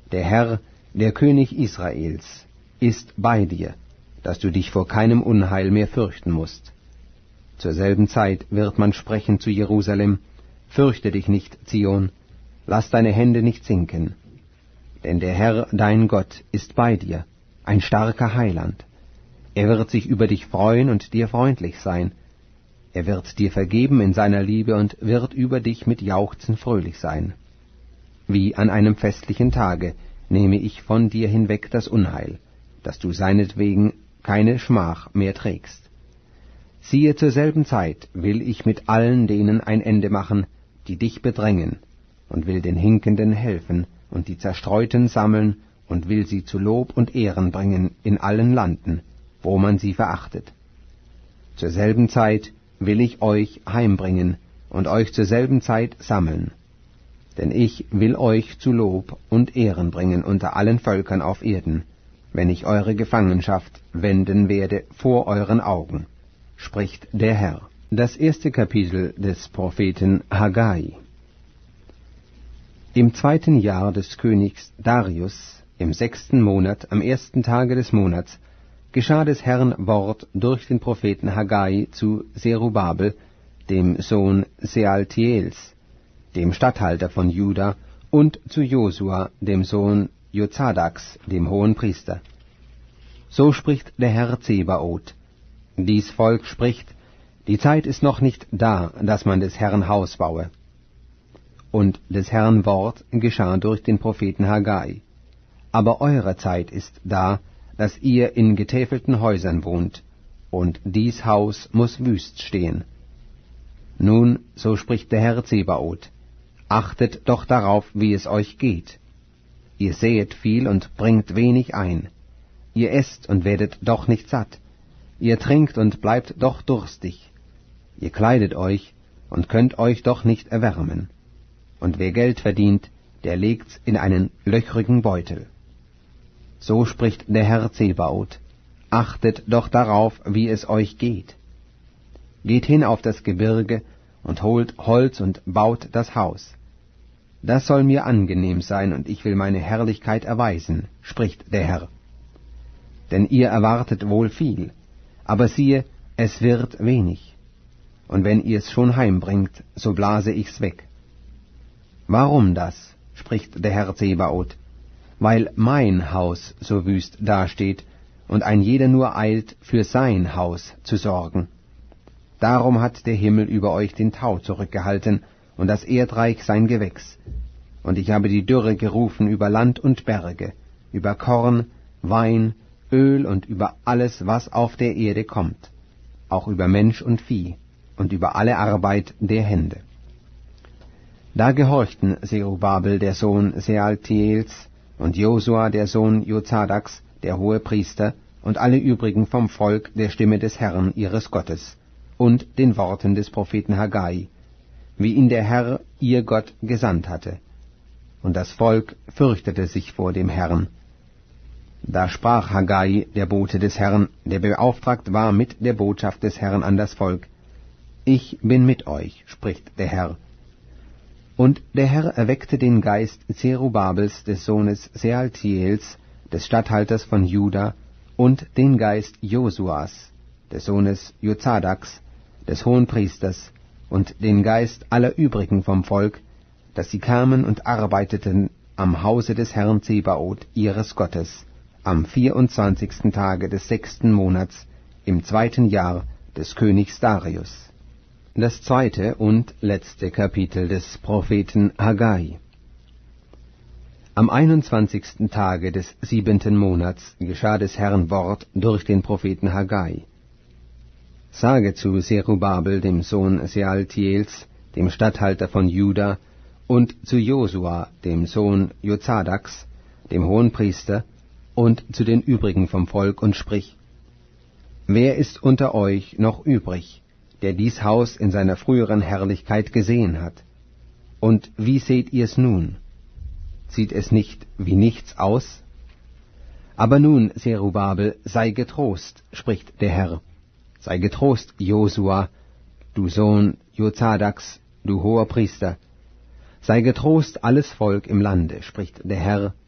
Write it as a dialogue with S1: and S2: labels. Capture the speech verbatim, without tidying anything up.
S1: Der Herr, der König Israels, ist bei dir, dass du dich vor keinem Unheil mehr fürchten musst. Zur selben Zeit wird man sprechen zu Jerusalem: Fürchte dich nicht, Zion, lass deine Hände nicht sinken. Denn der Herr, dein Gott, ist bei dir, ein starker Heiland. Er wird sich über dich freuen und dir freundlich sein. Er wird dir vergeben in seiner Liebe und wird über dich mit Jauchzen fröhlich sein. Wie an einem festlichen Tage nehme ich von dir hinweg das Unheil, dass du seinetwegen keine Schmach mehr trägst. Siehe, zur selben Zeit will ich mit allen denen ein Ende machen, die dich bedrängen, und will den Hinkenden helfen und die Zerstreuten sammeln und will sie zu Lob und Ehren bringen in allen Landen, wo man sie verachtet. Zur selben Zeit will ich euch heimbringen und euch zur selben Zeit sammeln. Denn ich will euch zu Lob und Ehren bringen unter allen Völkern auf Erden, wenn ich eure Gefangenschaft wenden werde vor euren Augen, spricht der Herr. Das erste Kapitel des Propheten Haggai. Im zweiten Jahr des Königs Darius, im sechsten Monat, am ersten Tage des Monats, geschah des Herrn Wort durch den Propheten Haggai zu Zerubabel, dem Sohn Sealtiels, dem Statthalter von Juda, und zu Josua, dem Sohn Jozadaks, dem Hohenpriester. So spricht der Herr Zebaoth: Dies Volk spricht: Die Zeit ist noch nicht da, dass man des Herrn Haus baue. Und des Herrn Wort geschah durch den Propheten Haggai: Aber eure Zeit ist da, dass ihr in getäfelten Häusern wohnt, und dies Haus muß wüst stehen. Nun, so spricht der Herr Zebaoth: Achtet doch darauf, wie es euch geht. Ihr säet viel und bringt wenig ein. Ihr esst und werdet doch nicht satt. Ihr trinkt und bleibt doch durstig. Ihr kleidet euch und könnt euch doch nicht erwärmen. Und wer Geld verdient, der legt's in einen löchrigen Beutel. So spricht der Herr Zebaoth: Achtet doch darauf, wie es euch geht. Geht hin auf das Gebirge und holt Holz und baut das Haus. Das soll mir angenehm sein, und ich will meine Herrlichkeit erweisen, spricht der Herr. Denn ihr erwartet wohl viel, aber siehe, es wird wenig. Und wenn ihr's schon heimbringt, so blase ich's weg. Warum das, spricht der Herr Zebaoth? Weil mein Haus so wüst dasteht, und ein jeder nur eilt, für sein Haus zu sorgen. Darum hat der Himmel über euch den Tau zurückgehalten, und das Erdreich sein Gewächs. Und ich habe die Dürre gerufen über Land und Berge, über Korn, Wein, Öl und über alles, was auf der Erde kommt, auch über Mensch und Vieh und über alle Arbeit der Hände. Da gehorchten Zerubabel der Sohn Sealtiels und Josua der Sohn Jozadaks, der Hohepriester, und alle übrigen vom Volk der Stimme des Herrn ihres Gottes und den Worten des Propheten Haggai, wie ihn der Herr, ihr Gott, gesandt hatte. Und das Volk fürchtete sich vor dem Herrn. Da sprach Haggai, der Bote des Herrn, der beauftragt war mit der Botschaft des Herrn an das Volk: Ich bin mit euch, spricht der Herr. Und der Herr erweckte den Geist Zerubabels des Sohnes Sealtiels, des Statthalters von Juda, und den Geist Josuas, des Sohnes Jozadaks, des Hohenpriesters, und den Geist aller übrigen vom Volk, dass sie kamen und arbeiteten am Hause des Herrn Zebaoth, ihres Gottes, am vierundzwanzigsten Tage des sechsten Monats, im zweiten Jahr des Königs Darius. Das zweite und letzte Kapitel des Propheten Haggai. Am einundzwanzigsten Tage des siebenten Monats geschah des Herrn Wort durch den Propheten Haggai. Sage zu Zerubabel, dem Sohn Sealtiels, dem Statthalter von Juda, und zu Josua, dem Sohn Jozadaks, dem Hohenpriester, und zu den übrigen vom Volk, und sprich: Wer ist unter euch noch übrig, der dies Haus in seiner früheren Herrlichkeit gesehen hat? Und wie seht ihr's nun? Sieht es nicht wie nichts aus? Aber nun, Zerubabel, sei getrost, spricht der Herr. Sei getrost, Josua, du Sohn Jozadaks, du hoher Priester. Sei getrost, alles Volk im Lande, spricht der Herr,